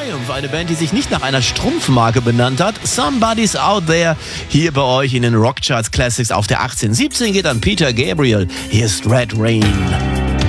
Triumph, eine Band, die sich nicht nach einer Strumpfmarke benannt hat. Somebody's Out There, hier bei euch in den Rockcharts Classics auf der 18. 17 geht an Peter Gabriel. Hier ist Red Rain.